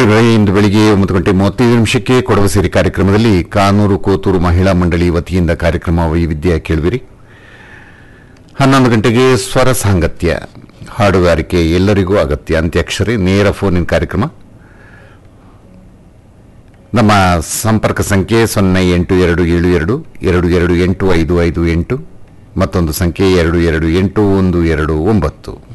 ಶ್ರೋತೃಗಳೇ, ಇಂದು ಬೆಳಿಗ್ಗೆ 9:35 ಕೊಡವ ಸೇರಿ ಕಾರ್ಯಕ್ರಮದಲ್ಲಿ ಕಾನೂರು ಕೋತೂರು ಮಹಿಳಾ ಮಂಡಳಿ ವತಿಯಿಂದ ಕಾರ್ಯಕ್ರಮ ವೈವಿಧ್ಯ ಕೇಳುವಿರಿ. 11 ಗಂಟೆಗೆ ಸ್ವರ ಸಾಂಗತ್ಯ, ಹಾಡುಗಾರಿಕೆ ಎಲ್ಲರಿಗೂ ಅಗತ್ಯ, ಅಂತ್ಯಾಕ್ಷರಿ ನೇರ ಫೋನ್ ಇನ್ ಕಾರ್ಯಕ್ರಮ. ನಮ್ಮ ಸಂಪರ್ಕ ಸಂಖ್ಯೆ 082722285558, ಮತ್ತೊಂದು ಸಂಖ್ಯೆ 228129.